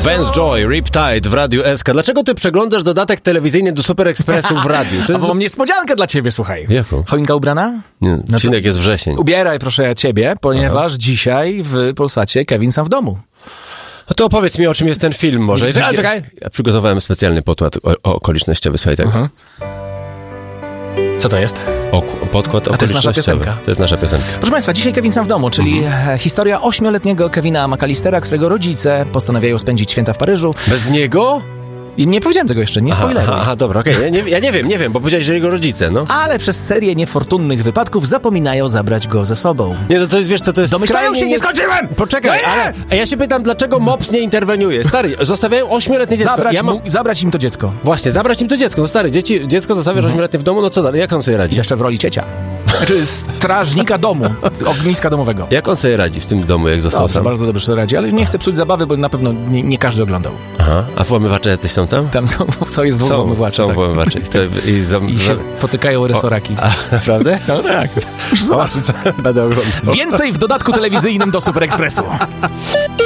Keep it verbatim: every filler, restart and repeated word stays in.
Vance Joy, Riptide w Radiu S K. Dlaczego ty przeglądasz dodatek telewizyjny do Super Expressu w radiu? To jest... A bo mam niespodziankę dla ciebie, słuchaj. Jaką? Choinka ubrana? Nie, No odcinek to... jest wrzesień. Ubieraj proszę ja ciebie, ponieważ Aha. dzisiaj w Polsacie Kevin sam w domu. No to opowiedz mi, o czym jest ten film może. Czekaj, czekaj. Ja przygotowałem specjalny podkład o, o okolicznościowy, słuchaj tego. Aha. Co to jest? O, podkład A to jest nasza okolicznościowy. piosenka. To jest nasza piosenka. Proszę Państwa, dzisiaj Kevin sam w domu, czyli mhm. historia ośmioletniego Kevina McAllistera, którego rodzice postanawiają spędzić święta w Paryżu. Bez niego? I nie powiedziałem tego jeszcze, nie spoileruj. Aha, aha, dobra, okej. Okay. Ja, ja nie wiem, nie wiem, bo powiedziałeś, że jego rodzice, no. Ale przez serię niefortunnych wypadków zapominają zabrać go ze sobą. Nie, no to jest, wiesz co, to jest Domyślają się, nie nie skończyłem! Poczekaj, no ale a ja się pytam, dlaczego Mops nie interweniuje? Stary, zostawiają ośmioletnie dziecko. Zabrać, Ja mam... mu, zabrać im to dziecko. Właśnie, zabrać im to dziecko. No stary, dzieci, dziecko zostawiasz ośmioletnie w domu, no co dalej? Jak on sobie radzi? Jeszcze w roli ciecia. Znaczy strażnika domu, ogniska domowego. Jak on sobie radzi w tym domu, jak został Dobrze, sam? bardzo dobrze sobie radzi, ale nie chcę psuć zabawy, bo na pewno nie, nie każdy oglądał. Aha, a włamywacze jacyś są tam? Tam są, co jest dwóch Są, włamywaczy. są tak. włamywacze. Chcę, i, zam... I się potykają resoraki. A, naprawdę? No tak. Muszę zobaczyć. Będę oglądał. Więcej w dodatku telewizyjnym do Super Expressu.